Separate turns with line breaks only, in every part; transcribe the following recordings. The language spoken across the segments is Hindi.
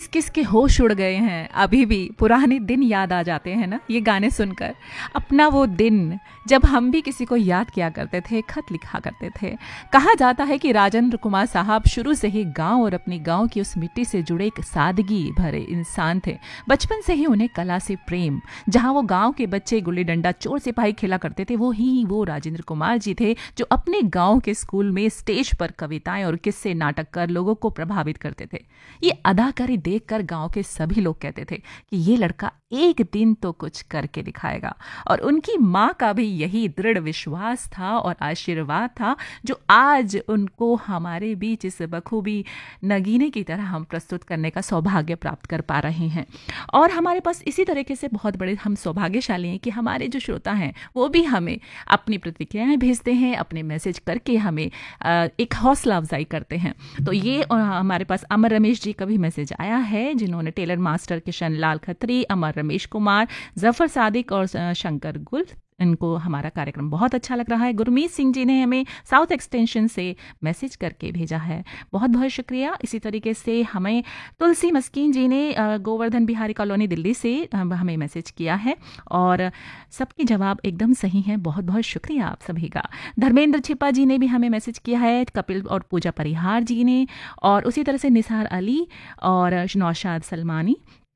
किस के होश उड़ गए हैं, अभी भी पुराने दिन याद आ जाते हैं ना ये गाने सुनकर। अपना वो दिन जब हम भी किसी को याद किया करते थे, खत लिखा करते थे। कहा जाता है कि राजेंद्र कुमार साहब शुरू से ही गांव और अपनी गांव की उस मिट्टी से जुड़े एक सादगी भरे इंसान थे। बचपन से ही उन्हें कला से प्रेम। जहां वो गांव के बच्चे गुल्ली डंडा चोर सिपाही खेला करते थे, वो राजेंद्र कुमार जी थे जो अपने गांव के स्कूल में स्टेज पर कविताएं और किस्से नाटक कर लोगों को प्रभावित करते थे। ये अदाकारी देखकर गांव के सभी लोग कहते थे कि ये लड़का एक दिन तो कुछ करके दिखाएगा। और उनकी माँ का भी यही दृढ़ विश्वास था और आशीर्वाद था जो आज उनको हमारे बीच इस बखूबी नगीने की तरह हम प्रस्तुत करने का सौभाग्य प्राप्त कर पा रहे हैं। और हमारे पास इसी तरीके से बहुत बड़े हम सौभाग्यशाली हैं कि हमारे जो श्रोता हैं वो भी हमें अपनी प्रतिक्रियाएं भेजते हैं, अपने मैसेज करके हमें एक हौसला अफजाई करते हैं। तो ये हमारे पास अमर रमेश जी का भी मैसेज आया है, जिन्होंने टेलर मास्टर किशन लाल खत्री, अमर रमेश कुमार, जफर सादिक और शंकर गुल, इनको हमारा कार्यक्रम बहुत अच्छा लग रहा है। गुरमीत सिंह जी ने हमें साउथ एक्सटेंशन से मैसेज करके भेजा है, बहुत बहुत शुक्रिया। इसी तरीके से हमें तुलसी मस्कीन जी ने गोवर्धन बिहारी कॉलोनी दिल्ली से हमें मैसेज किया है और सबके जवाब एकदम सही हैं, बहुत बहुत शुक्रिया आप सभी का। धर्मेंद्र छिपा जी ने भी हमें मैसेज किया है, कपिल और पूजा परिहार जी ने, और उसी तरह से निसार अली और नौशाद सलमानी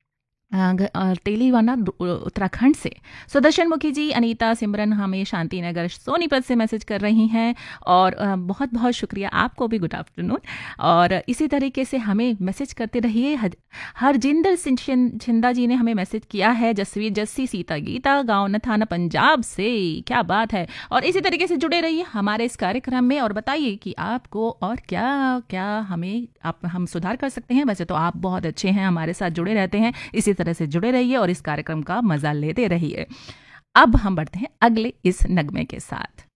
तेलीवाना उत्तराखंड से, सुदर्शन मुखी जी, अनीता सिमरन हमें शांतिनगर सोनीपत से मैसेज कर रही हैं और बहुत बहुत शुक्रिया आपको भी, गुड आफ्टरनून। और इसी तरीके से हमें मैसेज करते रहिए। हरजिंदर सिंह छिंदा जी ने हमें मैसेज किया है, जसवीर जस्सी सीता गीता गाँव नथाना पंजाब से, क्या बात है। और इसी तरीके से जुड़े रहिए हमारे इस कार्यक्रम में और बताइए कि आपको और क्या क्या हम सुधार कर सकते हैं। वैसे तो आप बहुत अच्छे हैं, हमारे साथ जुड़े रहते हैं, इसी तरह से जुड़े रहिए और इस कार्यक्रम का मजा लेते रहिए। अब हम बढ़ते हैं अगले इस नगमे के साथ।